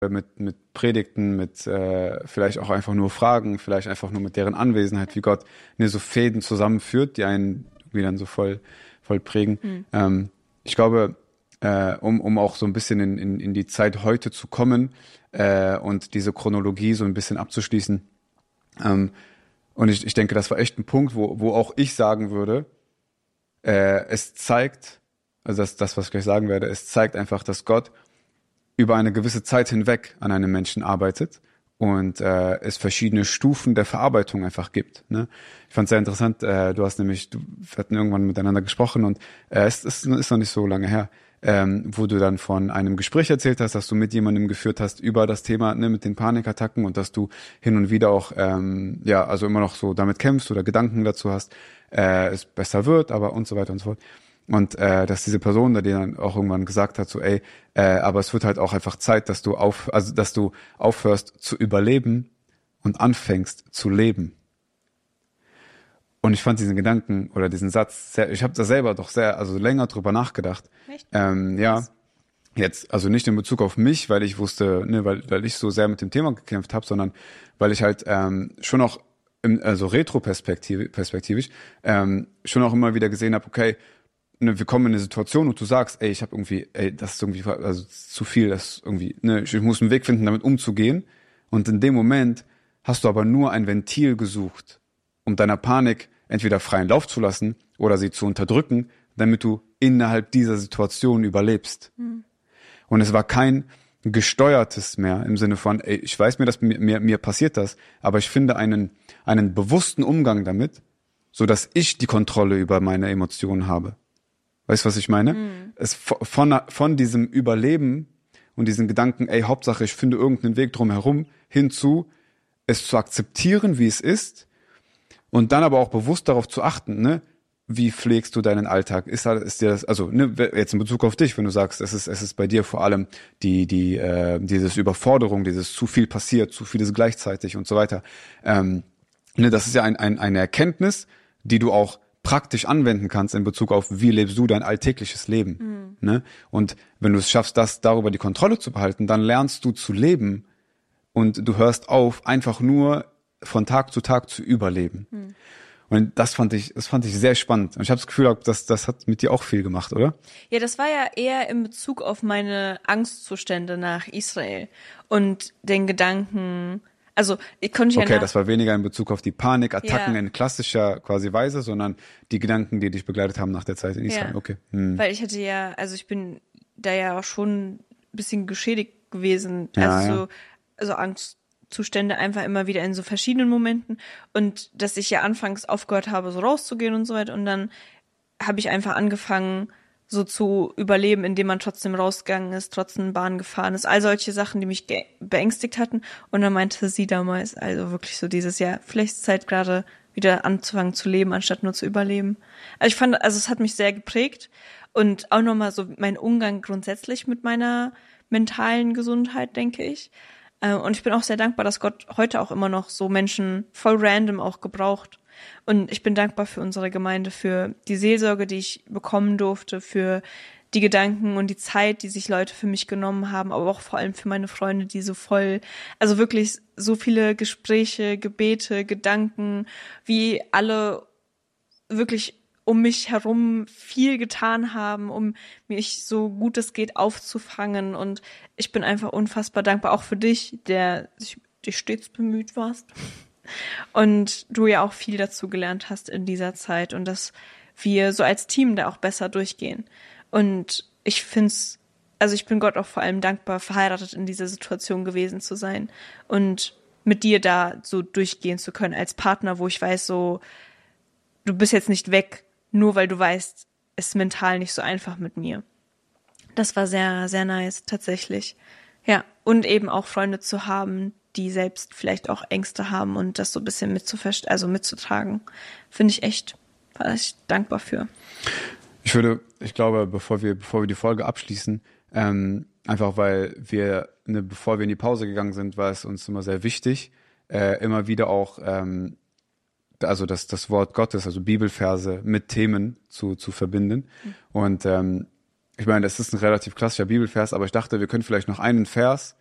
mit Predigten, mit vielleicht auch einfach nur Fragen, vielleicht einfach nur mit deren Anwesenheit, wie Gott so Fäden zusammenführt, die einen irgendwie dann so voll prägen. Ich glaube, um auch so ein bisschen in die Zeit heute zu kommen und diese Chronologie so ein bisschen abzuschließen. Und ich denke, das war echt ein Punkt, wo auch ich sagen würde, es zeigt, also das, was ich gleich sagen werde, es zeigt einfach, dass Gott über eine gewisse Zeit hinweg an einem Menschen arbeitet und es verschiedene Stufen der Verarbeitung einfach gibt. Ne? Ich fand es sehr interessant, wir hatten irgendwann miteinander gesprochen und es ist noch nicht so lange her, wo du dann von einem Gespräch erzählt hast, dass du mit jemandem geführt hast über das Thema, ne, mit den Panikattacken und dass du hin und wieder auch also immer noch so damit kämpfst oder Gedanken dazu hast, es besser wird, aber und so weiter und so fort. Und dass diese Person da dir dann auch irgendwann gesagt hat, so aber es wird halt auch einfach Zeit, dass du aufhörst zu überleben und anfängst zu leben. Und ich fand diesen Gedanken oder diesen Satz ich habe da selber doch länger drüber nachgedacht. Echt? Jetzt, also nicht in Bezug auf mich, weil ich wusste, ne, weil ich so sehr mit dem Thema gekämpft habe, sondern weil ich halt schon auch retroperspektivisch schon auch immer wieder gesehen habe, okay, ne, wir kommen in eine Situation und du sagst, ich habe irgendwie, das ist irgendwie, also zu viel, das ist irgendwie, ne, ich muss einen Weg finden, damit umzugehen. Und in dem Moment hast du aber nur ein Ventil gesucht, um deiner Panik entweder freien Lauf zu lassen oder sie zu unterdrücken, damit du innerhalb dieser Situation überlebst. Und es war kein gesteuertes mehr im Sinne von, ich weiß mir, dass mir passiert das, aber ich finde einen bewussten Umgang damit, so dass ich die Kontrolle über meine Emotionen habe. Weißt du, was ich meine? Es von diesem Überleben und diesen Gedanken, Hauptsache ich finde irgendeinen Weg drumherum, hinzu, es zu akzeptieren, wie es ist, und dann aber auch bewusst darauf zu achten, ne? Wie pflegst du deinen Alltag? Ist dir das, also ne, jetzt in Bezug auf dich, wenn du sagst, es ist bei dir vor allem dieses Überforderung, dieses zu viel passiert, zu vieles gleichzeitig und so weiter. Ne, das ist ja eine Erkenntnis, die du auch praktisch anwenden kannst in Bezug auf, wie lebst du dein alltägliches Leben. Ne? Und wenn du es schaffst, darüber die Kontrolle zu behalten, dann lernst du zu leben und du hörst auf, einfach nur von Tag zu Tag zu überleben. Und das fand ich sehr spannend. Und ich habe das Gefühl, das hat mit dir auch viel gemacht, oder? Ja, das war ja eher in Bezug auf meine Angstzustände nach Israel und den Gedanken, also ich konnte ja das war weniger in Bezug auf die Panikattacken in klassischer quasi Weise, sondern die Gedanken, die dich begleitet haben nach der Zeit in Israel. Ja. Okay. Weil ich hatte ja, also ich bin da ja auch schon ein bisschen geschädigt gewesen, Ja. Also Angstzustände einfach immer wieder in so verschiedenen Momenten und dass ich ja anfangs aufgehört habe, so rauszugehen und so weiter und dann habe ich einfach angefangen, so zu überleben, indem man trotzdem rausgegangen ist, trotzdem Bahn gefahren ist, all solche Sachen, die mich beängstigt hatten. Und dann meinte sie damals, also wirklich so dieses Jahr, vielleicht ist Zeit gerade wieder anzufangen zu leben, anstatt nur zu überleben. Also ich fand, es hat mich sehr geprägt und auch nochmal so mein Umgang grundsätzlich mit meiner mentalen Gesundheit, denke ich. Und ich bin auch sehr dankbar, dass Gott heute auch immer noch so Menschen voll random auch gebraucht. Und ich bin dankbar für unsere Gemeinde, für die Seelsorge, die ich bekommen durfte, für die Gedanken und die Zeit, die sich Leute für mich genommen haben, aber auch vor allem für meine Freunde, die also wirklich so viele Gespräche, Gebete, Gedanken, wie alle wirklich um mich herum viel getan haben, um mich so gut es geht aufzufangen. Und ich bin einfach unfassbar dankbar, auch für dich, der dich stets bemüht warst. Und du ja auch viel dazu gelernt hast in dieser Zeit und dass wir so als Team da auch besser durchgehen. Und ich bin Gott auch vor allem dankbar, verheiratet in dieser Situation gewesen zu sein und mit dir da so durchgehen zu können als Partner, wo ich weiß, so, du bist jetzt nicht weg, nur weil du weißt, es ist mental nicht so einfach mit mir. Das war sehr, sehr nice, tatsächlich. Ja, und eben auch Freunde zu haben, die selbst vielleicht auch Ängste haben und das so ein bisschen mitzutragen, finde ich echt, war ich dankbar für. Ich glaube, bevor wir die Folge abschließen, einfach weil bevor wir in die Pause gegangen sind, war es uns immer sehr wichtig, immer wieder auch, also das Wort Gottes, also Bibelverse mit Themen zu verbinden. Und ich meine, das ist ein relativ klassischer Bibelvers, aber ich dachte, wir können vielleicht noch einen Vers